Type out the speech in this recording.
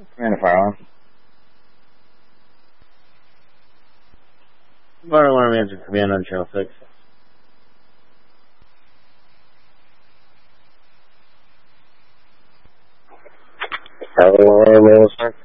Command fire alarm. Fire alarm answer command on channel 6. Fire alarm, sir.